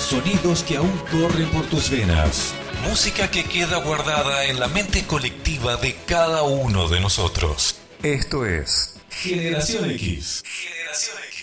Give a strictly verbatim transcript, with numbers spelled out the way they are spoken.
Sonidos que aún corren por tus venas. Música que queda guardada en la mente colectiva de cada uno de nosotros. Esto es Generación X. Generación X.